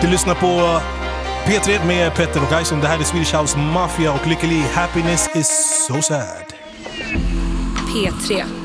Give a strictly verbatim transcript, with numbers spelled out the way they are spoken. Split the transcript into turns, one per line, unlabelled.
Du lyssnar på P tre med Petter och Eisen. Det här är Swedish House Mafia och Lykke Li. Happiness is so sad.
P tre.